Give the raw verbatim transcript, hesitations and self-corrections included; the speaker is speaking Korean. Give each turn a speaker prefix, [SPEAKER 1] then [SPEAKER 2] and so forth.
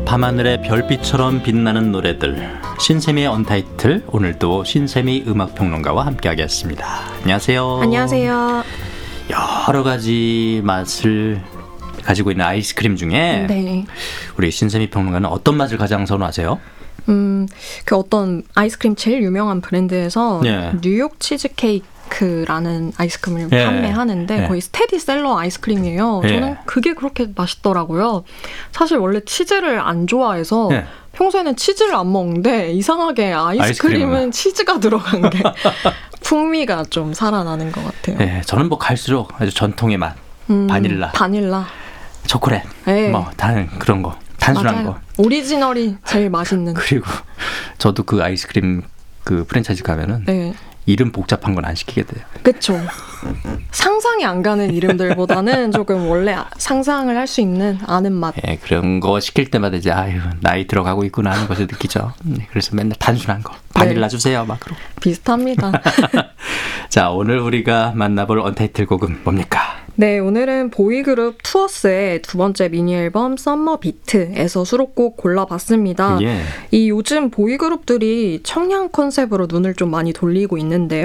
[SPEAKER 1] 밤하늘의 별빛처럼 빛나는 노래들, 신세미의 언타이틀. 오늘도 신세미 음악평론가와 함께하겠습니다. 안녕하세요.
[SPEAKER 2] 안녕하세요.
[SPEAKER 1] 여러 가지 맛을 가지고 있는 아이스크림 중에
[SPEAKER 2] 네. 우리
[SPEAKER 1] 신세미 평론가는 어떤 맛을 가장 선호하세요?
[SPEAKER 2] 음, 그 어떤 아이스크림 제일 유명한 브랜드에서
[SPEAKER 1] 네.
[SPEAKER 2] 뉴욕 치즈케이크라는 아이스크림을
[SPEAKER 1] 네.
[SPEAKER 2] 판매하는데
[SPEAKER 1] 네.
[SPEAKER 2] 거의 스테디셀러 아이스크림이에요.
[SPEAKER 1] 네.
[SPEAKER 2] 저는 그게 그렇게 맛있더라고요. 사실 원래 치즈를 안 좋아해서
[SPEAKER 1] 네.
[SPEAKER 2] 평소에는 치즈를 안 먹는데 이상하게 아이스크림은
[SPEAKER 1] 아이스크림은.
[SPEAKER 2] 치즈가 들어간 게 풍미가 좀 살아나는 것 같아요.
[SPEAKER 1] 네, 저는 뭐 갈수록 아주 전통의 맛,
[SPEAKER 2] 음,
[SPEAKER 1] 바닐라,
[SPEAKER 2] 바닐라,
[SPEAKER 1] 초콜릿,
[SPEAKER 2] 네.
[SPEAKER 1] 뭐 다른 그런 거, 단순한
[SPEAKER 2] 맞아요.
[SPEAKER 1] 거.
[SPEAKER 2] 오리지널이 제일 맛있는.
[SPEAKER 1] 그리고 저도 그 아이스크림 그 프랜차이즈 가면은
[SPEAKER 2] 네.
[SPEAKER 1] 이름 복잡한 건 안 시키게 돼요.
[SPEAKER 2] 그렇죠. 상상이 안 가는 이름들보다는 조금 원래 상상을 할 수 있는 아는 맛.
[SPEAKER 1] 예, 그런 거 시킬 때마다 이제 아유 나이 들어가고 있구나 하는 것을 느끼죠. 네, 그래서 맨날 단순한 거 바닐라
[SPEAKER 2] 네.
[SPEAKER 1] 주세요 막 그러고.
[SPEAKER 2] 비슷합니다.
[SPEAKER 1] 자, 오늘 우리가 만나볼 언타이틀 곡은 뭡니까?
[SPEAKER 2] 네, 오늘은 보이그룹 투어스의 두 번째 미니 앨범 썸머 비트에서 수록곡 골라봤습니다.
[SPEAKER 1] 예.
[SPEAKER 2] 이 요즘 보이그룹들이 청량 컨셉으로 눈을 좀 많이 돌리고 있는데요.